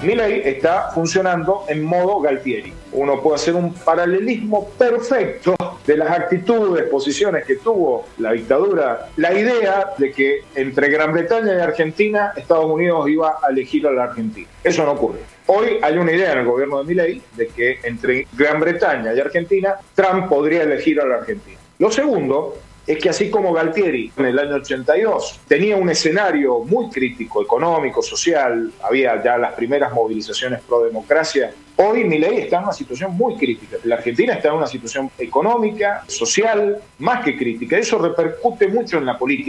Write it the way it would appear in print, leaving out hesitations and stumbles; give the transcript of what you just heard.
Milei está funcionando en modo Galtieri. Uno puede hacer un paralelismo perfecto de las actitudes, posiciones que tuvo la dictadura. La idea de que entre Gran Bretaña y Argentina, Estados Unidos iba a elegir a la Argentina. Eso no ocurre. Hoy hay una idea en el gobierno de Milei de que entre Gran Bretaña y Argentina, Trump podría elegir a la Argentina. Lo segundo es que así como Galtieri en el año 82 tenía un escenario muy crítico, económico, social, había ya las primeras movilizaciones pro democracia, hoy Milei está en una situación muy crítica. La Argentina está en una situación económica, social, más que crítica. Eso repercute mucho en la política.